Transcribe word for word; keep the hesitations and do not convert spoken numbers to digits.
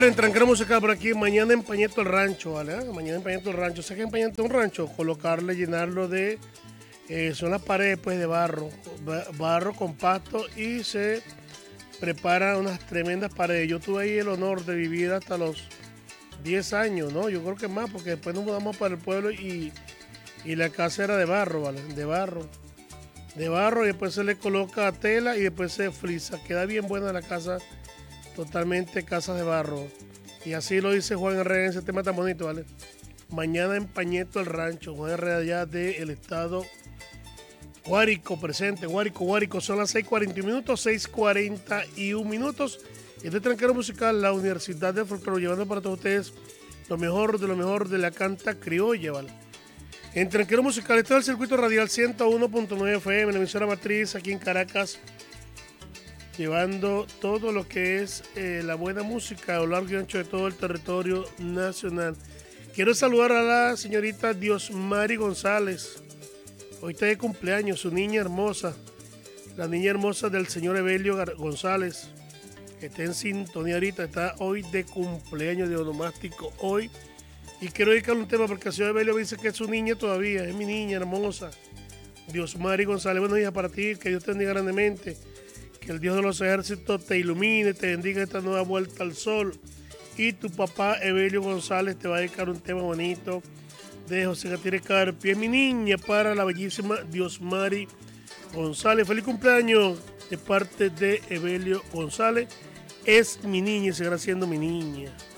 En Tranquera Musical por aquí, mañana en Pañeto el Rancho, ¿vale? Ah, Mañana en Pañeto el Rancho. ¿Sabes qué en Pañeto un rancho? Colocarle, llenarlo de, eh, son las paredes pues de barro, ba- barro compacto y se preparan unas tremendas paredes. Yo tuve ahí el honor de vivir hasta los diez años, ¿no? Yo creo que más, porque después nos mudamos para el pueblo y, y la casa era de barro, ¿vale? De barro. De barro y después se le coloca tela y después se frisa. Queda bien buena la casa, totalmente casa de barro. Y así lo dice Juan Herrera en ese tema tan bonito, ¿vale? Mañana en Pañeto el Rancho, Juan Herrera allá del estado Guárico presente, Guárico, Guárico, son las seis cuarenta y uno minutos, seis cuarenta y uno minutos. Y este tranquero musical, la Universidad de Folclore, llevando para todos ustedes lo mejor de lo mejor de la canta criolla, ¿vale? En tranquero musical, esto es el circuito radial ciento uno punto nueve F M, en la emisora matriz aquí en Caracas, llevando todo lo que es eh, la buena música a lo largo y ancho de todo el territorio nacional. Quiero saludar a la señorita Diosmari González. Hoy está de cumpleaños, su niña hermosa, la niña hermosa del señor Evelio Gar- González, que está en sintonía ahorita, está hoy de cumpleaños de onomástico hoy. Y quiero dedicarle un tema porque el señor Evelio me dice que es su niña todavía, es mi niña hermosa. Diosmari González, buenos días para ti, que Dios te bendiga grandemente, que el Dios de los ejércitos te ilumine, te bendiga esta nueva vuelta al sol. Y tu papá Evelio González te va a dedicar un tema bonito de José Gatiérrez Carpi. Es mi niña para la bellísima Diosmari González. Feliz cumpleaños de parte de Evelio González. Es mi niña y seguirá siendo mi niña.